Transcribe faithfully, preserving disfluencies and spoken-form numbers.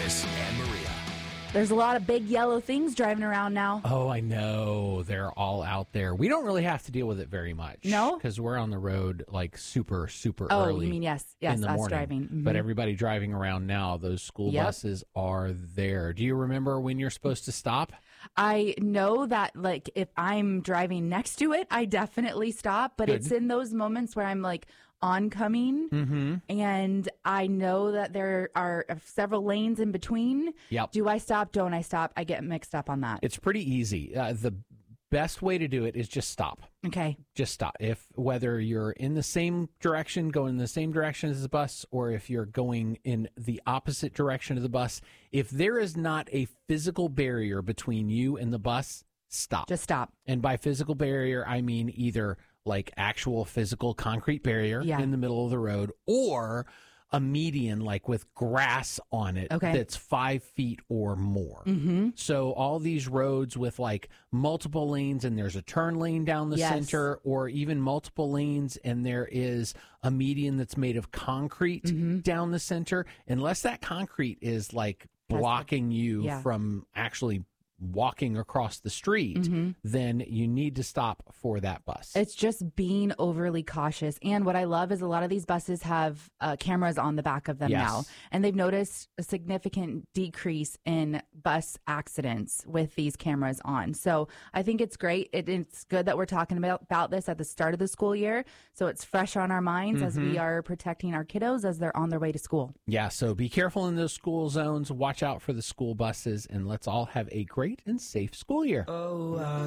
Chris and Maria. There's a lot of big yellow things driving around now. Oh, I know. They're all out there. We don't really have to deal with it very much. No? Because we're on the road like super, super Oh, early. you mean yes, yes, in the us morning. driving. Mm-hmm. But everybody driving around now, those school Yep. buses are there. Do you remember when you're supposed to stop? I know that, like, if I'm driving next to it, I definitely stop. But Good. it's in those moments where I'm like oncoming, Mm-hmm. and I know that there are several lanes in between. Yep. Do I stop? Don't I stop? I get mixed up on that. It's pretty easy. Uh, the best way to do it is just stop. Okay. Just stop. If whether you're in the same direction, going in the same direction as the bus, or if you're going in the opposite direction of the bus, if there is not a physical barrier between you and the bus, stop. Just stop. And by physical barrier, I mean either like actual physical concrete barrier Yeah. in the middle of the road, or a median like with grass on it Okay. that's five feet or more. Mm-hmm. So all these roads with like multiple lanes and there's a turn lane down the Yes. center, or even multiple lanes and there is a median that's made of concrete Mm-hmm. down the center, unless that concrete is like blocking you Yeah. from actually walking across the street, Mm-hmm. then you need to stop for that bus. It's just being overly cautious. And what I love is a lot of these buses have uh, cameras on the back of them Yes. now. And they've noticed a significant decrease in bus accidents with these cameras on. So I think it's great. It, it's good that we're talking about, about this at the start of the school year. So it's fresh on our minds as we are protecting our kiddos as they're on their way to school. Yeah, so be careful in those school zones. Watch out for the school buses, and let's all have a great and safe school year. Oh, I